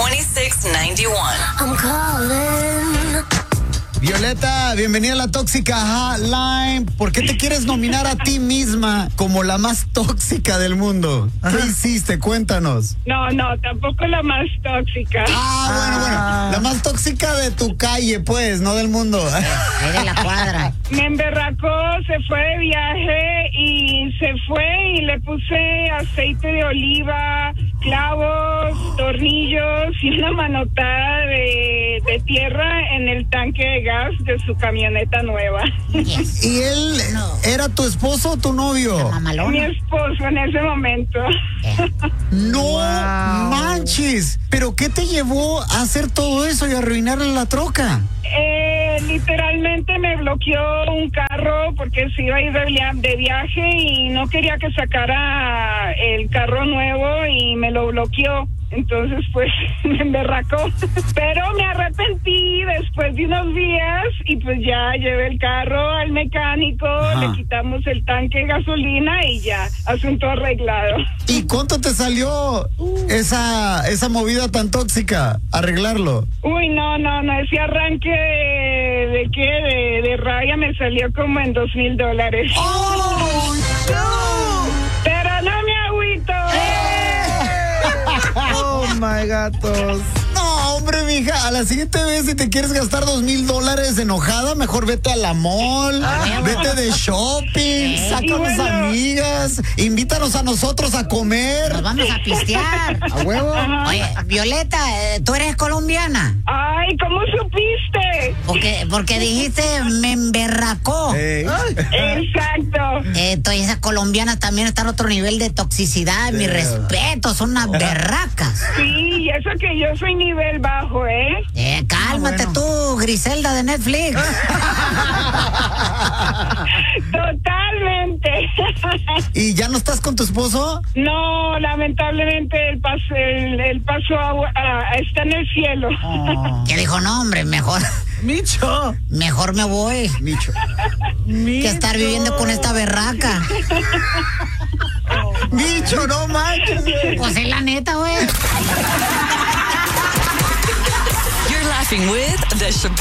2691. I'm calling. Violeta, bienvenida a la Tóxica Hotline. ¿Por qué te quieres nominar a ti misma como la más tóxica del mundo? ¿Qué hiciste? Cuéntanos. No, tampoco la más tóxica. Bueno. La más tóxica de tu calle, pues, no del mundo. De la cuadra. Me emberracó, se fue de viaje y se fue y le puse aceite de oliva, clavos, tornillos y una manotada de tierra en el tanque de gas de su camioneta nueva. Yes. ¿Y él era tu esposo o tu novio? Mamalona. Mi esposo en ese momento. No manches. ¿Pero qué te llevó a hacer todo eso y a arruinarle la troca? Literalmente me bloqueó un carro porque se iba a ir de viaje y no quería que sacara el carro nuevo y me lo bloqueó. Entonces, pues, me emberracó. Pero me arrepentí después de unos días y pues ya llevé el carro al mecánico, le quitamos el tanque de gasolina y ya, asunto arreglado. ¿Y cuánto te salió esa movida tan tóxica? Arreglarlo. Uy, no, ese arranque de rabia me salió como en $2,000. ¡Oh, no! Pero no me agüito. Oh my gatos. No, hombre, mija, a la siguiente vez si te quieres gastar $2,000 enojada, mejor vete a la mall, vete de shopping, saca a tus amigas, invítanos a nosotros a comer. Nos vamos a pistear. ¿A huevo? Oye, Violeta, ¿tú eres colombiana? Ay, ¿cómo supiste? Porque dijiste me emberracó. Exacto. Entonces esas colombianas también están a otro nivel de toxicidad. Mi respeto, son unas berracas. Sí, y eso que yo soy nivel bajo, ¿eh? Cálmate tú, Griselda de Netflix. Totalmente. ¿Y ya no estás con tu esposo? No, lamentablemente él pasó está en el cielo. Que dijo, no, hombre, mejor me voy Micho. que estar viviendo con esta berraca. Micho, no manches. Pues es la neta, güey. You're laughing with The Chappelle